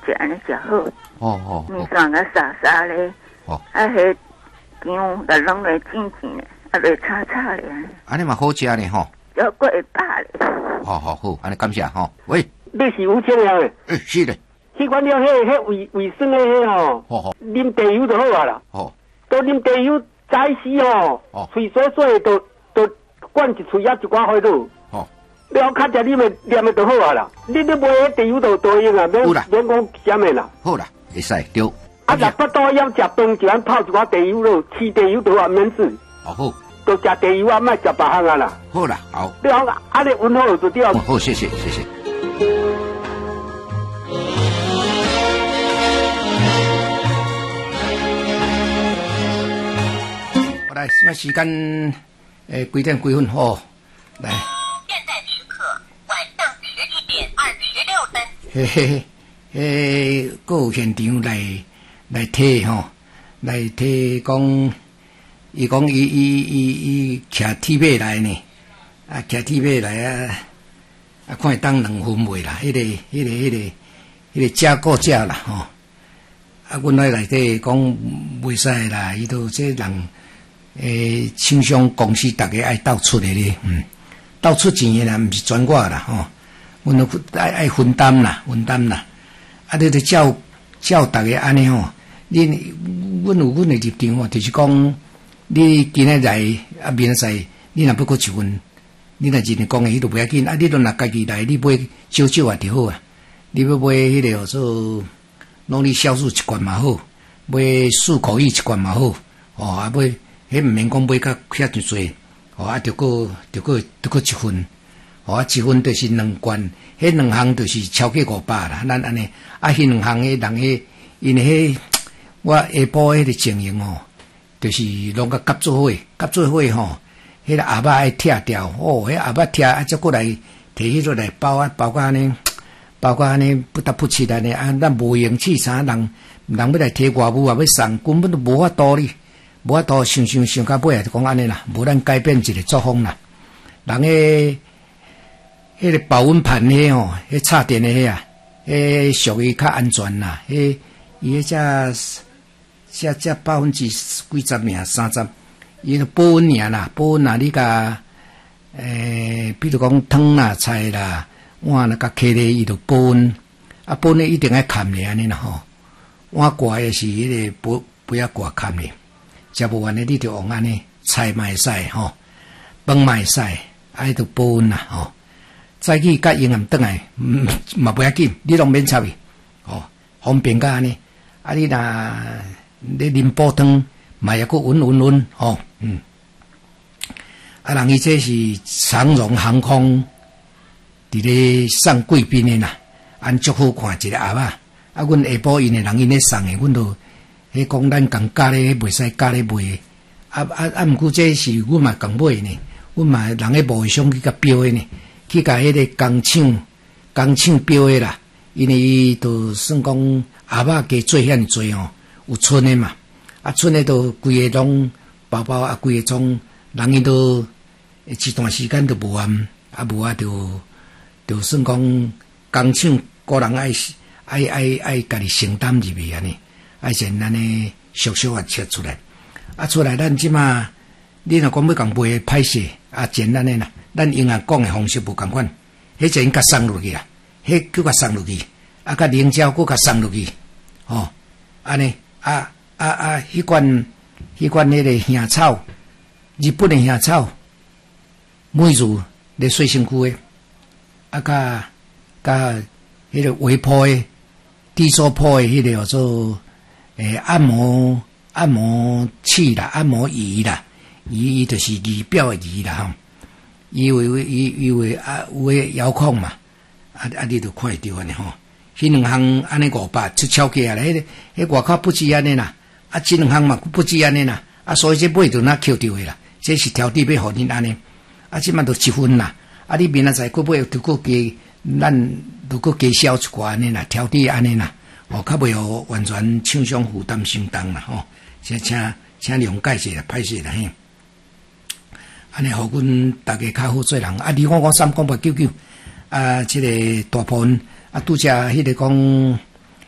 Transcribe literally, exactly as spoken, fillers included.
是安尼食好。 哦哦。 面线甲沙沙咧。 哦。 啊，迄姜甲弄来煎煎咧，啊，来炒炒咧。 安尼嘛好食呢吼。 要过会饱咧。 好好好，安尼感谢吼。喂， 你是吴清阳诶？ 诶，是咧。 迄款了，迄迄卫卫生诶，迄吼。 好好。 啉茶油就好啊啦。 好。 都啉茶油早时吼，喙水水都都灌一喙啊一寡火度。 好。 了较食你们念的就好啊啦。你你买迄茶油就多用啊，免免讲啥物啦。 好啦，会使对。 啊，若巴肚要食饭就按泡一寡茶油咯，吃茶油就啊免事。 哦好。 都食茶油啊，莫食别项啊啦。 好啦，好。 你讲安尼温好就对了。 好，谢谢谢谢。好来，现在时间诶几点几分？吼、哦，来。 现在时刻晚上十一点二十六分。 嘿嘿嘿，诶，各有现场来来睇吼，来睇讲。伊讲伊伊伊伊骑铁马来呢，啊骑铁马来啊，啊看会当两分卖啦，迄、那个迄、那个迄、那个迄、那个价高价啦吼。啊，阮来内底讲袂使啦，伊都这人诶，厂商公司逐个爱斗出的咧，嗯，斗出钱的啦，毋是全我啦吼，阮都爱爱分担啦，分担啦。啊，你得照照逐个安尼吼，恁阮有阮的立场吼，就是讲。你今日来啊，明仔载你若要搁一份，你若真係講嘅，迄度不要緊。啊，你都若家己來，你買少少啊就好啊。你要買迄個做攞你銷售一罐嘛好，買漱口液一罐嘛好。哦，啊買，迄毋免講買甲遐濟濟。哦，啊，着個着個着個一份。哦，啊，一份就是兩罐，迄兩項就是超過五百啦。咱安尼，啊，迄兩項迄人迄，因為迄我下晡迄個經營哦。就是攏甲夾做伙，夾做伙吼，迄個鴨肉愛拆掉，哦，迄鴨肉拆啊，再過來摕迄個來包啊，包括安尼，包括安尼不得不切安尼啊，咱無用氣啥人，人要來摕外務啊，要送，根本都無法度哩，無法度想想想到尾啊，就講安尼啦，無咱改變一個作風啦，人誒，迄個保溫盤迄吼，迄插電誒迄啊，迄屬於較安全啦，迄伊迄只。只只百分之幾十爾三十，伊個保溫爾啦，保溫啊！你甲誒，比如講湯啦、菜啦、碗啦、甲客咧，伊就保溫。啊，保溫一定愛冚咧安尼啦吼。碗掛誒是迄個不不要掛冚咧，食無完咧你就用安尼菜嘛會使吼，飯嘛會使，啊，就保溫啦吼。再去甲營養轉來，嗯嘛不要緊，你攏免插去，吼，方便甲安尼。啊，你若你啉煲湯，嘛也閣穩穩穩，吼，嗯。啊，人伊這是長榮航空佇咧送貴賓的啦，按足好看一個鴨啊。啊，阮下晡因的人因咧送的，阮都迄講咱共加咧袂使加咧賣。啊啊啊！毋過這是阮嘛共買呢，阮嘛人咧貿易商去甲標的呢，去甲迄個工廠工廠標的啦，因為伊都算講鴨仔加做遐尼濟吼。有剩的嘛，啊剩的都規個攏包包啊，規個種人伊都一段時間都無按，啊無啊就就算講工廠個人愛愛愛愛家己承擔入去安尼，愛先安尼俗俗啊切出來，啊出來咱即馬你若講要共賣歹勢啊簡單的啦，咱英文講的方式無共款，迄就應甲送落去啦，迄佫甲送落去，啊甲菱角佫甲送落去，吼安尼。啊啊啊！迄款迄款迄個香草，日本的香草，美如咧水身軀誒，啊甲甲迄個維鋪誒，低收鋪誒，迄個叫做誒按摩按摩器啦，按摩儀啦，伊伊就是儀表誒儀啦吼，伊有伊伊有啊有誒遙控嘛，啊啊你著看會着安尼吼。迄兩項安尼五百出超價啦，迄個迄外口不止安尼啦，啊，這兩項嘛不止安尼啦，啊，所以這買就哪扣掉的啦，這是條底要互恁安尼，啊，這嘛就一分啦，啊，你明仔載佫買就佫加，咱就佫加銷一寡安尼啦，條底安尼啦，哦，較袂互完全廠商負擔相當啦，吼，請請請諒解者啦，歹勢啦嘿，安尼互阮大家較好做人，啊，二五五三九八九九，啊，這個大盤。啊，拄則迄個講